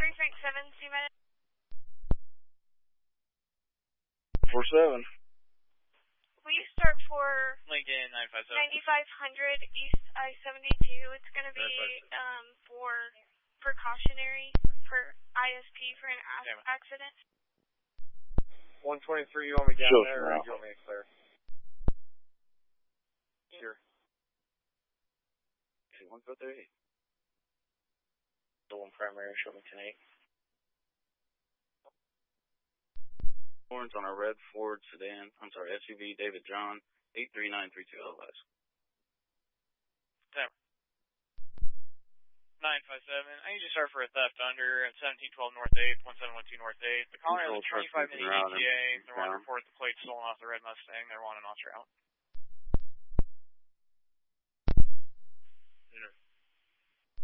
3.7, C-Med. 47. Will you start for Lincoln 957. 9500 East I-72? It's going to be for precautionary for ISP for an accident. 123, you want me down there or you want me to clear? Sure. 138. The one primary, show me 10-8. Horns on a red Ford sedan, SUV, David John, 83932 LS. 957. I need to start for a theft under at 1712 North 8th, 1712 North 8th. The caller has a 25-minute ETA. They're on report the plate stolen off the red Mustang. They're wanting off route.